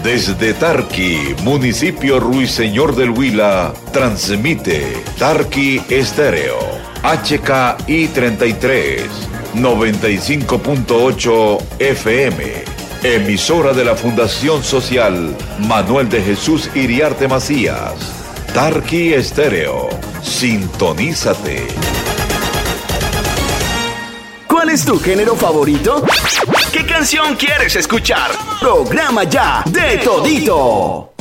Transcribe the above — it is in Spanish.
Desde Tarqui, municipio Ruiseñor del Huila, transmite Tarqui Estéreo, HKI 33, 95.8 FM, emisora de la Fundación Social Manuel de Jesús Iriarte Macías. Tarqui Estéreo, sintonízate. ¿Cuál es tu género favorito? ¿Qué canción quieres escuchar? Programa ya de todito.